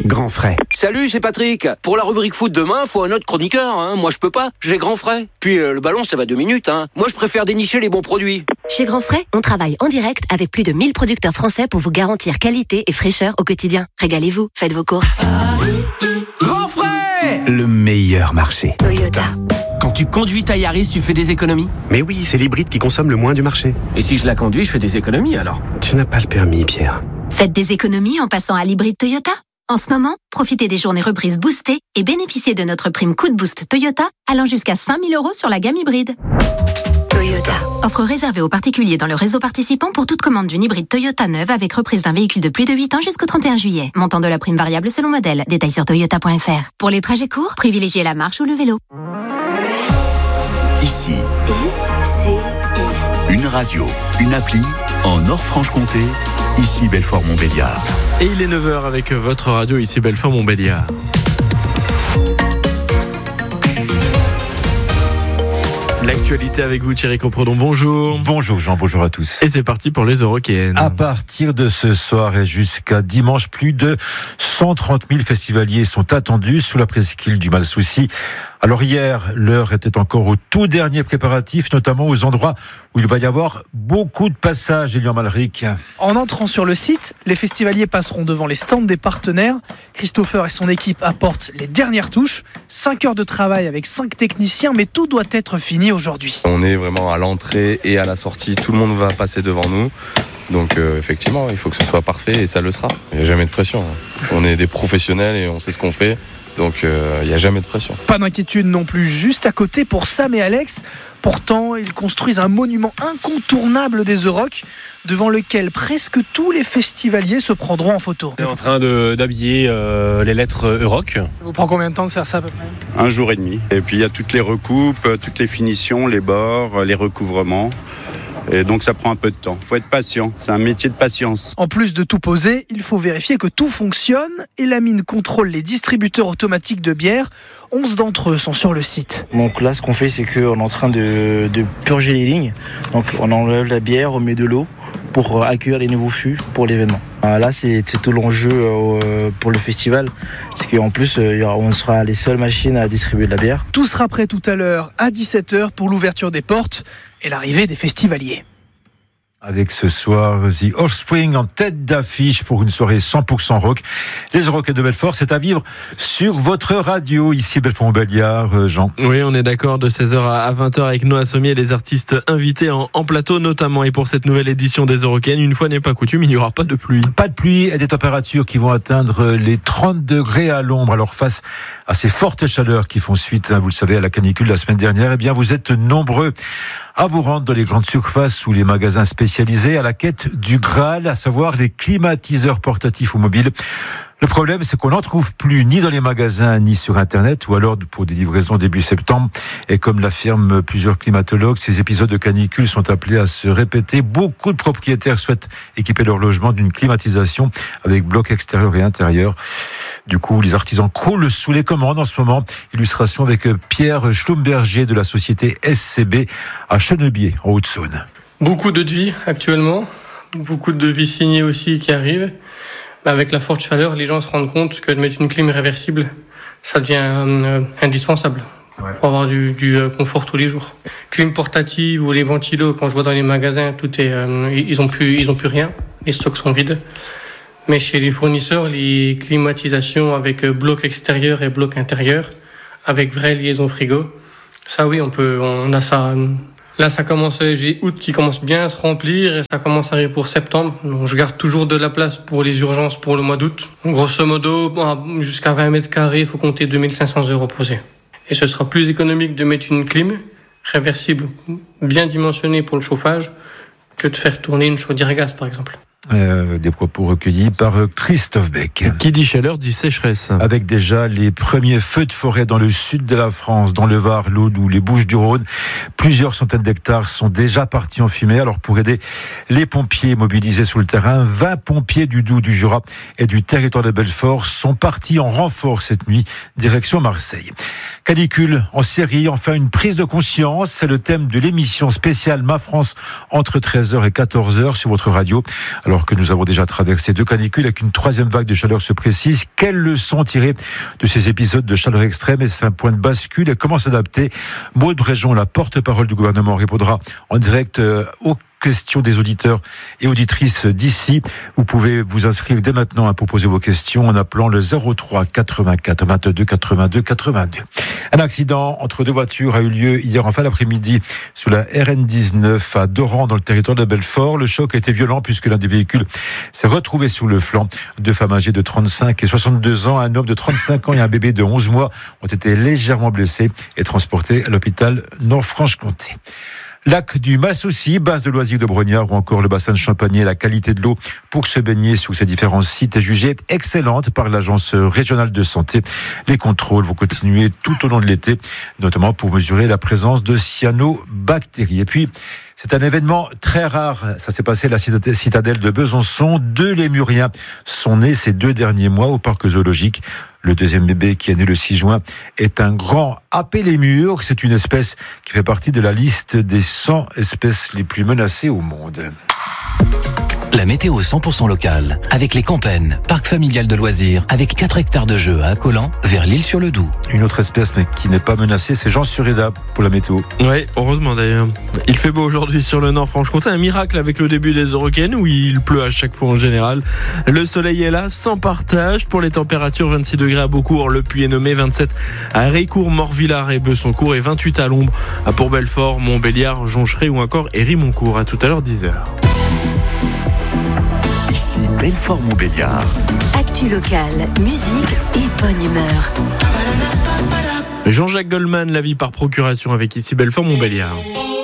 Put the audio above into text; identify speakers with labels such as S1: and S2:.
S1: Grand frais.
S2: Salut, c'est Patrick. Pour la rubrique foot demain, faut un autre chroniqueur. Moi, je peux pas. J'ai Grand frais. Puis le ballon, ça va 2 minutes. Moi, je préfère dénicher les bons produits.
S3: Chez Grand frais, on travaille en direct avec plus de 1000 producteurs français pour vous garantir qualité et fraîcheur au quotidien. Régalez-vous, faites vos courses.
S1: Grand frais, le meilleur marché.
S3: Toyota.
S4: Quand tu conduis ta Yaris, tu fais des économies?
S5: Mais oui, c'est l'hybride qui consomme le moins du marché.
S4: Et si je la conduis, je fais des économies alors?
S5: Tu n'as pas le permis, Pierre.
S6: Faites des économies en passant à l'hybride Toyota. En ce moment, profitez des journées reprises boostées et bénéficiez de notre prime Coup de Boost Toyota allant jusqu'à 5 000 € sur la gamme hybride.
S3: Toyota.
S6: Offre réservée aux particuliers dans le réseau participant pour toute commande d'une hybride Toyota neuve avec reprise d'un véhicule de plus de 8 ans jusqu'au 31 juillet. Montant de la prime variable selon modèle. Détails sur toyota.fr. Pour les trajets courts, privilégiez la marche ou le vélo.
S7: Ici, une radio, une appli en Nord-Franche-Comté. Ici Belfort-Montbéliard.
S8: Et il est 9h avec votre radio, ici Belfort-Montbéliard. L'actualité avec vous, Thierry Compredon, bonjour.
S9: Bonjour Jean, bonjour à tous.
S8: Et c'est parti pour les Eurokéennes.
S9: À partir de ce soir et jusqu'à dimanche, plus de 130 000 festivaliers sont attendus sous la presqu'île du Malsouci. Alors hier, l'heure était encore au tout dernier préparatif, notamment aux endroits où il va y avoir beaucoup de passages, Elian Malric.
S10: En entrant sur le site, les festivaliers passeront devant les stands des partenaires. Christopher et son équipe apportent les dernières touches. 5 heures de travail avec 5 techniciens, mais tout doit être fini aujourd'hui.
S11: On est vraiment à l'entrée et à la sortie, tout le monde va passer devant nous. Donc effectivement, il faut que ce soit parfait et ça le sera. Il n'y a jamais de pression. On est des professionnels et on sait ce qu'on fait. Donc il n'y a jamais de pression.
S10: Pas d'inquiétude non plus, juste à côté pour Sam et Alex. Pourtant, ils construisent un monument incontournable des Euroc, devant lequel presque tous les festivaliers se prendront en photo.
S12: On est en train d'habiller les lettres Euroc.
S10: Ça vous prend combien de temps de faire ça à peu près?
S13: 1 jour et demi. Et puis il y a toutes les recoupes, toutes les finitions, les bords, les recouvrements. Et donc ça prend un peu de temps. Il faut être patient, c'est un métier de patience.
S10: En plus de tout poser, il faut vérifier que tout fonctionne et la mine contrôle les distributeurs automatiques de bière. 11 d'entre eux sont sur le site.
S14: Donc là, ce qu'on fait, c'est qu'on est en train de purger les lignes. Donc on enlève la bière, on met de l'eau pour accueillir les nouveaux fûts pour l'événement. Là, c'est tout l'enjeu pour le festival. C'est qu'en plus, on sera les seules machines à distribuer de la bière.
S10: Tout sera prêt tout à l'heure à 17h pour l'ouverture des portes et l'arrivée des festivaliers.
S9: Avec ce soir, The Offspring en tête d'affiche pour une soirée 100% rock. Les Eurokéennes de Belfort, c'est à vivre sur votre radio, ici Belfort-Montbéliard, Jean.
S8: Oui, on est d'accord, de 16h à 20h avec Noah Sommier et les artistes invités en plateau notamment. Et pour cette nouvelle édition des Eurokéennes, une fois n'est pas coutume, il n'y aura pas de pluie.
S9: Pas de pluie et des températures qui vont atteindre les 30 degrés à l'ombre. Alors face à ces fortes chaleurs qui font suite, vous le savez, à la canicule la semaine dernière, eh bien vous êtes nombreux à vous rendre dans les grandes surfaces ou les magasins spécialisés à la quête du Graal, à savoir les climatiseurs portatifs ou mobiles. Le problème, c'est qu'on n'en trouve plus ni dans les magasins ni sur Internet, ou alors pour des livraisons début septembre. Et comme l'affirment plusieurs climatologues, ces épisodes de canicule sont appelés à se répéter. Beaucoup de propriétaires souhaitent équiper leur logement d'une climatisation avec bloc extérieur et intérieur. Du coup, les artisans croulent sous les commandes en ce moment. Illustration avec Pierre Schlumberger de la société SCB à Chenebier, en Haute-Saône.
S15: Beaucoup de devis actuellement, beaucoup de devis signés aussi qui arrivent. Avec la forte chaleur, les gens se rendent compte que de mettre une clim réversible, ça devient indispensable pour avoir du confort tous les jours. Clim portative ou les ventilos, quand je vois dans les magasins, tout est, ils ont plus rien, les stocks sont vides. Mais chez les fournisseurs, les climatisations avec bloc extérieur et bloc intérieur, avec vraie liaison frigo, ça oui, on a ça. Là, ça commence, j'ai août qui commence bien à se remplir et ça commence à arriver pour septembre. Donc, je garde toujours de la place pour les urgences pour le mois d'août. Grosso modo, jusqu'à 20 mètres carrés, il faut compter 2 500 € posés. Et ce sera plus économique de mettre une clim réversible, bien dimensionnée pour le chauffage, que de faire tourner une chaudière à gaz, par exemple.
S9: Des propos recueillis par Christophe Beck.
S8: Qui dit chaleur dit sécheresse.
S9: Avec déjà les premiers feux de forêt dans le sud de la France, dans le Var, l'Aude ou les Bouches-du-Rhône. Plusieurs centaines d'hectares sont déjà partis en fumée. Alors pour aider les pompiers mobilisés sur le terrain, 20 pompiers du Doubs, du Jura et du territoire de Belfort sont partis en renfort cette nuit, direction Marseille. Canicule en série, enfin une prise de conscience, c'est le thème de l'émission spéciale Ma France entre 13h et 14h sur votre radio. alors que nous avons déjà traversé 2 canicules et qu'une 3e vague de chaleur se précise. Quelles leçons tirer de ces épisodes de chaleur extrême? Est-ce un point de bascule et comment s'adapter? Maud Bréjon, la porte-parole du gouvernement, répondra en direct aux questions des auditeurs et auditrices d'ici. Vous pouvez vous inscrire dès maintenant pour poser vos questions en appelant le 03 84 22 82 82. Un accident entre 2 voitures a eu lieu hier en fin d'après-midi sur la RN19 à Doran dans le territoire de Belfort. Le choc a été violent puisque l'un des véhicules s'est retrouvé sur le flanc. 2 femmes âgées de 35 et 62 ans, un homme de 35 ans et un bébé de 11 mois ont été légèrement blessés et transportés à l'hôpital Nord-Franche-Comté. Lac du Massouci, base de loisirs de Brognard ou encore le bassin de Champagné, la qualité de l'eau pour se baigner sur ces différents sites est jugée excellente par l'Agence régionale de santé. Les contrôles vont continuer tout au long de l'été, notamment pour mesurer la présence de cyanobactéries. Et puis, c'est un événement très rare. Ça s'est passé à la citadelle de Besançon. 2 lémuriens sont nés ces 2 derniers mois au parc zoologique. Le 2e bébé, qui est né le 6 juin, est un grand apélémur. C'est une espèce qui fait partie de la liste des 100 espèces les plus menacées au monde.
S1: La météo 100% locale, avec les Campennes, parc familial de loisirs, avec 4 hectares de jeux à Accolan, vers l'Île-sur-le-Doubs.
S9: Une autre espèce, mais qui n'est pas menacée, c'est Jean Sureda pour la météo.
S8: Oui, heureusement d'ailleurs. Il fait beau aujourd'hui sur le Nord-Franche-Comté. Un miracle avec le début des Eurocaines où il pleut à chaque fois en général. Le soleil est là, sans partage. Pour les températures, 26 degrés à Beaucourt, le Puy-et-Nommé, 27 à Héricourt, Morvillard et Besancourt et 28 à l'ombre pour Belfort, Montbéliard, Joncheray ou encore Hérimoncourt. À tout à l'heure, 10h.
S7: Ici Belfort-Montbéliard.
S3: Actu locale, musique et bonne humeur.
S8: Jean-Jacques Goldman, la vie par procuration avec ici Belfort-Montbéliard.